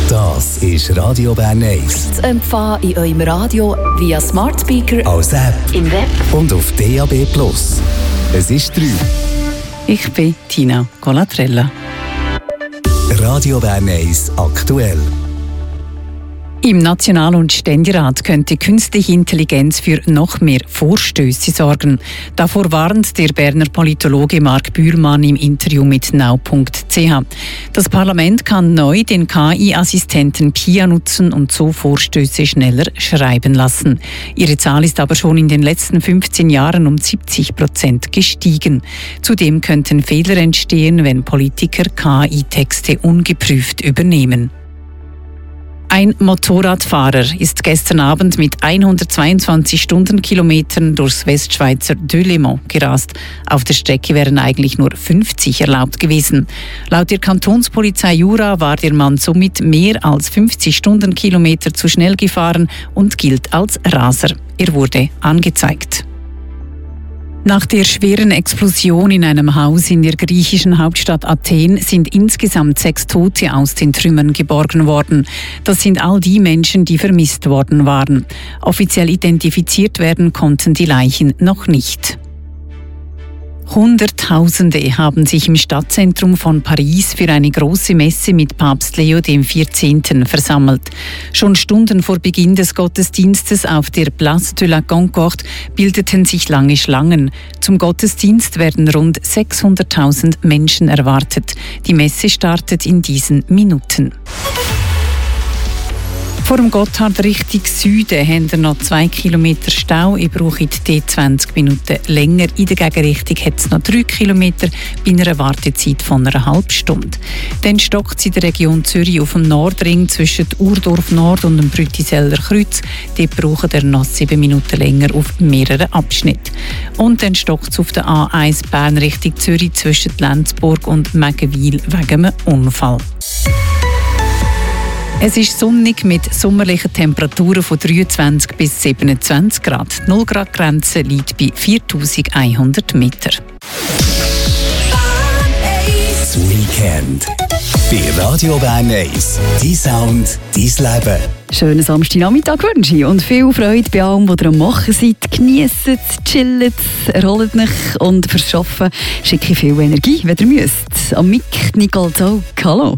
Das ist Radio Bern 1. Zu empfangen in eurem Radio via Smart Speaker, als App im Web und auf DAB+. Es ist 3. Ich bin Tina Colatrella. Radio Bern 1 aktuell. Im National- und Ständerat könnte künstliche Intelligenz für noch mehr Vorstöße sorgen. Davor warnt der Berner Politologe Marc Bühlmann im Interview mit now.ch. Das Parlament kann neu den KI-Assistenten Pia nutzen und so Vorstöße schneller schreiben lassen. Ihre Zahl ist aber schon in den letzten 15 Jahren um 70% gestiegen. Zudem könnten Fehler entstehen, wenn Politiker KI-Texte ungeprüft übernehmen. Ein Motorradfahrer ist gestern Abend mit 122 Stundenkilometern durchs Westschweizer Delémont gerast. Auf der Strecke wären eigentlich nur 50 erlaubt gewesen. Laut der Kantonspolizei Jura war der Mann somit mehr als 50 Stundenkilometer zu schnell gefahren und gilt als Raser. Er wurde angezeigt. Nach der schweren Explosion in einem Haus in der griechischen Hauptstadt Athen sind insgesamt 6 Tote aus den Trümmern geborgen worden. Das sind all die Menschen, die vermisst worden waren. Offiziell identifiziert werden konnten die Leichen noch nicht. Hunderttausende haben sich im Stadtzentrum von Paris für eine große Messe mit Papst Leo XIV. Versammelt. Schon Stunden vor Beginn des Gottesdienstes auf der Place de la Concorde bildeten sich lange Schlangen. Zum Gottesdienst werden rund 600.000 Menschen erwartet. Die Messe startet in diesen Minuten. Vor dem Gotthard Richtung Süden haben wir noch 2 Kilometer Stau. Ich brauche die 20 Minuten länger. In der Gegenrichtung hat es noch 3 Kilometer bei einer Wartezeit von einer halben Stunde. Dann stockt es in der Region Zürich auf dem Nordring zwischen Urdorf Nord und dem Brütiseller Kreuz. Dort brauchen wir noch 7 Minuten länger auf mehreren Abschnitten. Und dann stockt es auf der A1 Bern Richtung Zürich zwischen Lenzburg und Meggenwil wegen einem Unfall. Es ist sonnig mit sommerlichen Temperaturen von 23 bis 27 Grad. Die 0-Grad-Grenze liegt bei 4100 Meter. Das Weekend. Bei Radio Bern 1. Dein Sound, dein Leben. Schönen Samstagnachmittag wünsche ich und viel Freude bei allem, was ihr am Machen seid. Genießt es, chillt es, erholt euch und fürs Arbeiten schicke ich viel Energie, wenn ihr müsst. Am Mic Nicole Zog. Hallo.